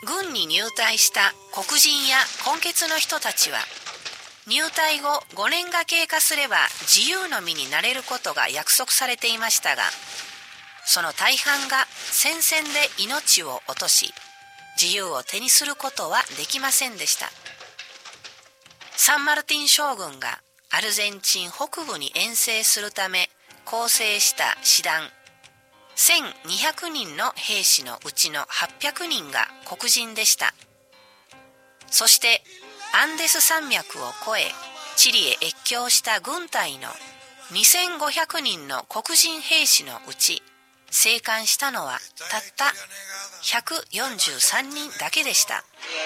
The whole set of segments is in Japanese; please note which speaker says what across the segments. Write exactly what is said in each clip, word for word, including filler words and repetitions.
Speaker 1: 軍に入隊した黒人や混血の人たちは、入隊後ごねんが経過すれば自由の身になれることが約束されていましたが、その大半が戦線で命を落とし、自由を手にすることはできませんでした。サンマルティン将軍がアルゼンチン北部に遠征するため構成した師団せんにひゃくにんの兵士のうちのはっぴゃくにんが黒人でした。そしてアンデス山脈を越えチリへ越境した軍隊のにせんごひゃくにんの黒人兵士のうち、生還したのはたったひゃくよんじゅうさんにんだけでした。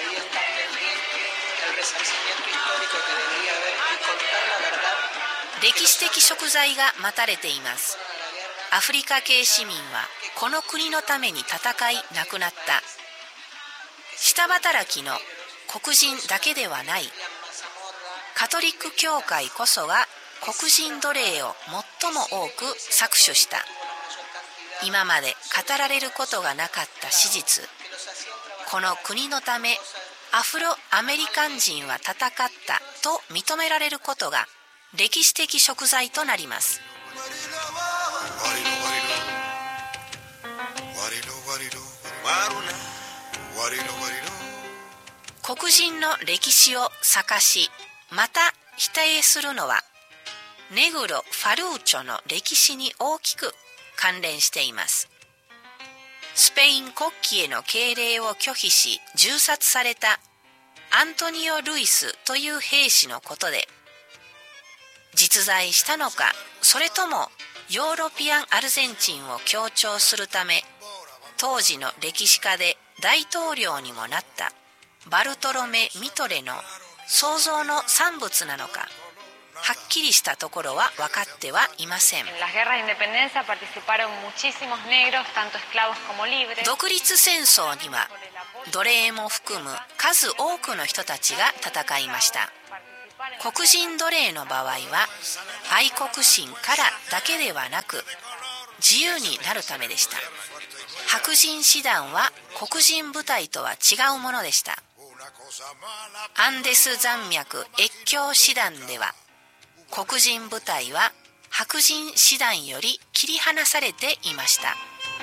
Speaker 1: 歴史的贖罪が待たれています。アフリカ系市民はこの国のために戦い亡くなった。下働きの黒人だけではない。カトリック教会こそが黒人奴隷を最も多く搾取した。今まで語られることがなかった史実。この国のためアフロアメリカン人は戦ったと認められることが歴史的贖罪となります。黒人の歴史を探し、また否定するのはネグロ・ファルーチョの歴史に大きく関連しています。スペイン国旗への敬礼を拒否し銃殺されたアントニオ・ルイスという兵士のことで、実在したのか、それともヨーロピアン・アルゼンチンを強調するため当時の歴史家で大統領にもなったバルトロメ・ミトレの創造の産物なのか、はっきりしたところは分かってはいません。独立戦争には奴隷も含む数多くの人たちが戦いました。黒人奴隷の場合は愛国心からだけではなく自由になるためでした。白人師団は黒人部隊とは違うものでした。アンデス山脈越境師団では黒人部隊は白人師団より切り離されていました。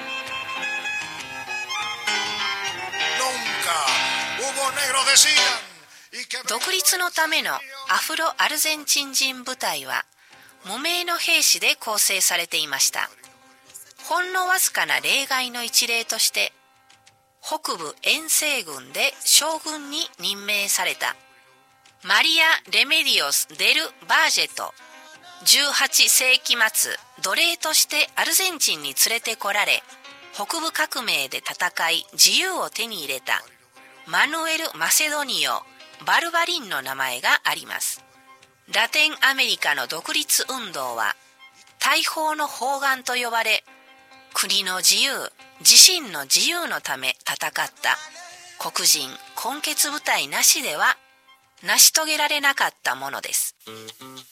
Speaker 1: 独立のためのアフロアルゼンチン人部隊は無名の兵士で構成されていました。ほんのわずかな例外の一例として北部遠征軍で将軍に任命されたマリア・レメディオス・デル・バージェト、じゅうはちせいき末奴隷としてアルゼンチンに連れてこられ北部革命で戦い自由を手に入れたマヌエル・マセドニオ・バルバリンの名前があります。ラテンアメリカの独立運動は大砲の砲丸と呼ばれ、国の自由、自身の自由のため戦った黒人混血部隊なしでは成し遂げられなかったものです。